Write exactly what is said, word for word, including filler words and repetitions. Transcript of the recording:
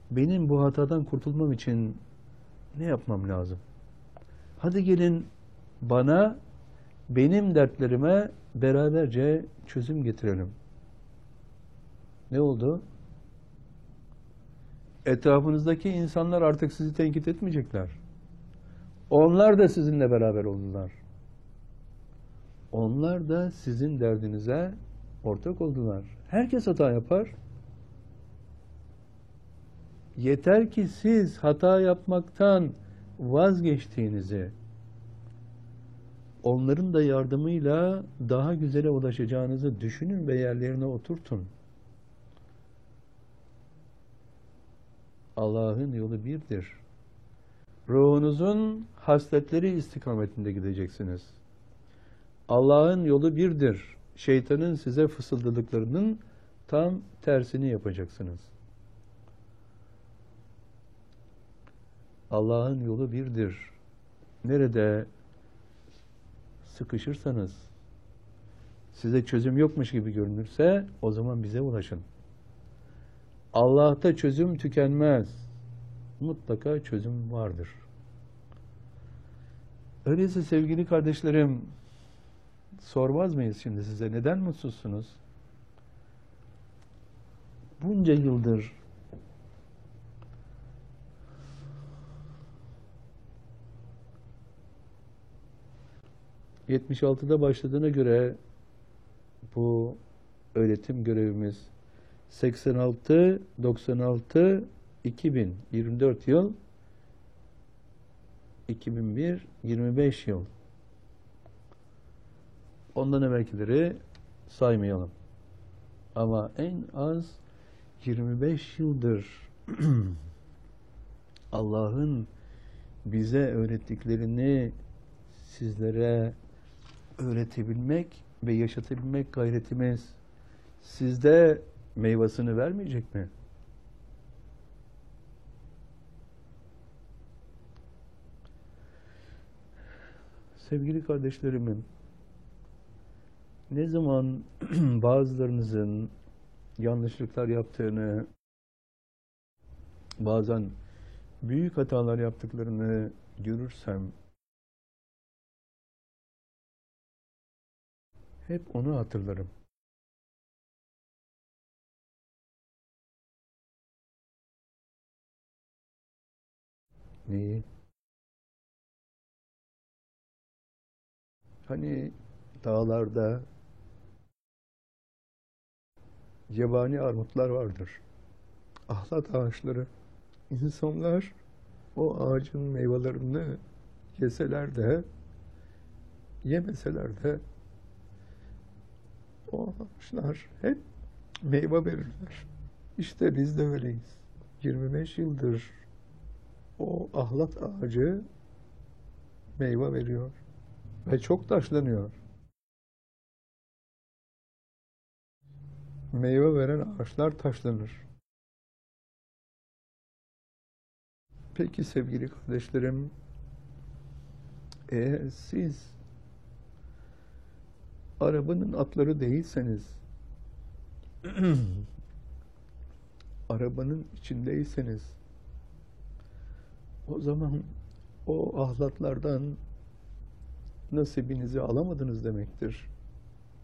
benim bu hatadan kurtulmam için ne yapmam lazım? Hadi gelin bana, benim dertlerime beraberce çözüm getirelim. Ne oldu? Etrafınızdaki insanlar artık sizi tenkit etmeyecekler. Onlar da sizinle beraber oldular. Onlar da sizin derdinize ortak oldular. Herkes hata yapar. Yeter ki siz hata yapmaktan vazgeçtiğinizi, onların da yardımıyla daha güzele ulaşacağınızı düşünün ve yerlerine oturtun. Allah'ın yolu birdir. Ruhunuzun hasletleri istikametinde gideceksiniz. Allah'ın yolu birdir. Şeytanın size fısıldadıklarının tam tersini yapacaksınız. Allah'ın yolu birdir. Nerede sıkışırsanız, size çözüm yokmuş gibi görünürse, o zaman bize ulaşın. Allah'ta çözüm tükenmez. Mutlaka çözüm vardır. Öyleyse sevgili kardeşlerim, sormaz mıyız şimdi size? Neden mutsuzsunuz? Bunca yıldır yetmiş altıda başladığına göre bu öğretim görevimiz seksen altı, doksan altı, iki bin, yirmi dört yıl, iki bin bir, yirmi beş yıl. Ondan evvelkileri saymayalım. Ama en az yirmi beş yıldır Allah'ın bize öğrettiklerini sizlere öğretebilmek ve yaşatabilmek gayretimiz sizde meyvasını vermeyecek mi? Sevgili kardeşlerimin, ne zaman bazılarınızın yanlışlıklar yaptığını, bazen büyük hatalar yaptıklarını görürsem, hep onu hatırlarım. Neyi? Hani dağlarda yabani armutlar vardır. Ahlat ağaçları. İnsanlar o ağacın meyvelerini yeseler de, yemeseler de o ağaçlar hep meyve verirler. İşte biz de öyleyiz. yirmi beş yıldır o ahlat ağacı meyve veriyor ve çok taşlanıyor. Meyve veren ağaçlar taşlanır. Peki sevgili kardeşlerim, eğer siz arabanın atları değilseniz, arabanın içindeyseniz, o zaman o ahlatlardan nasibinizi alamadınız demektir.